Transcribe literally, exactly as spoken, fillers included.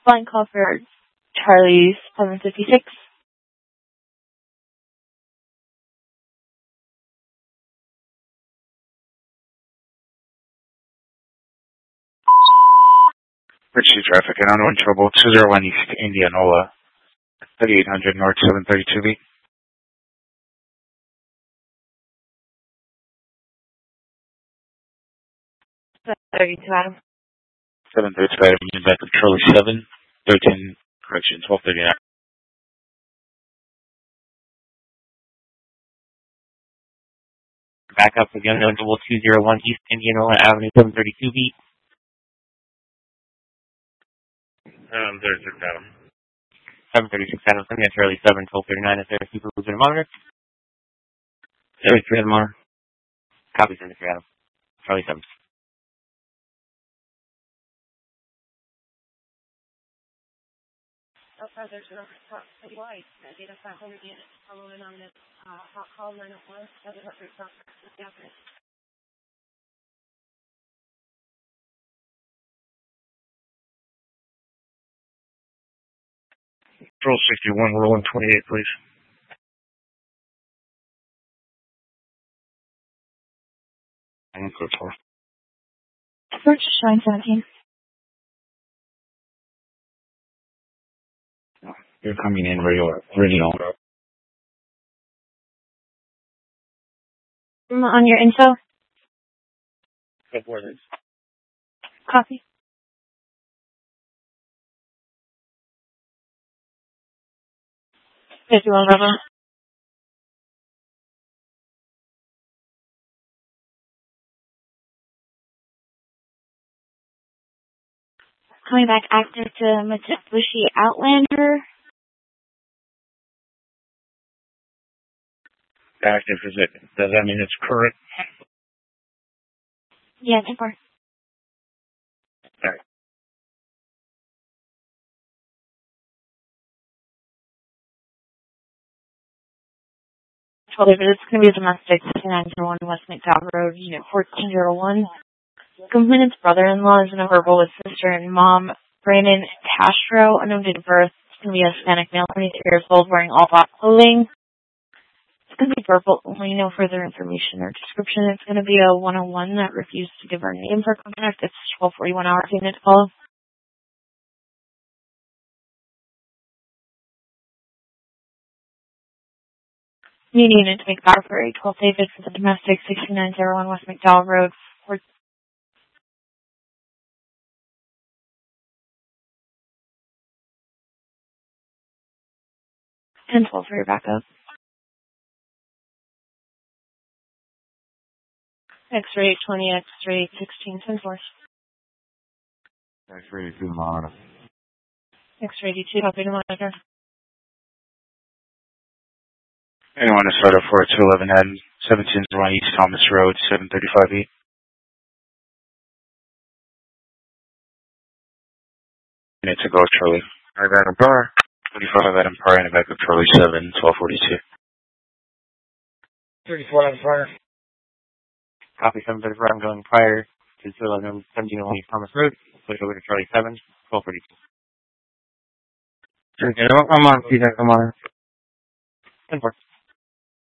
Flying call for Charlie seven fifty-six. Richie traffic and ongoing trouble. two zero one East Indianola. thirty-eight hundred North seven thirty-two B. thirty-two Adam. seven thirty-two Adam. Back to Charlie seven. thirteen, correction, twelve thirty-nine. Back up again, double two zero one East Indianola Avenue, seven thirty-two B. Um, thirty-six Adam. seven thirty-six Adam, send me a Charlie seven, twelve thirty-nine, is there a supervisor to monitor? thirty-three Adam, monitor. Copy, seventy-three Adam. Charlie seven. Oh, there's no white. Data five hundred units. Following on this, uh, hot call nine oh one. Other hundred stop. Definite. Control sixty-one, rolling twenty-eight, please. I'm good for. Search showing seventeen. You're coming in radio, original. Mm, On your info. Good morning. Copy. fifty-one Bravo. Coming back active to Mitsubishi Outlander. Active, is it? Does that mean it's current? Yeah, ten four. Alright. twelve David, it's going to be a domestic sixty-nine oh one West McDowell Road, Unit fourteen oh one. Complainant's brother-in-law is in a verbal with sister and mom, Brandon Castro, unknown date of birth. It's going to be a Hispanic male, twenty-two years old, wearing all black clothing. It's going to be verbal only, no further information or description. It's going to be a one oh one that refused to give her name for contact. It's twelve forty-one hours unit to follow. Need unit to make back for a twelve David for the domestic sixty-nine oh one West McDowell Road. ten twelve for your backup. X-ray twenty, X-ray sixteen, ten four. X-ray two monitor. X-ray D two, copy to monitor. Anyone to start up for two eleven N, seventeen oh one East Thomas Road, seven thirty-five B. Minute to go, Charlie. Alright, Adam Power. thirty-five Adam Power, and back up Charlie seven, twelve forty-two. thirty-four Adam Power. Copy, seven thirty-four, I'm going prior to seventeen oh one East Thomas Road. Switch over to Charlie seven, twelve forty-two. Okay, I'm on, Peter, I'm on. ten four.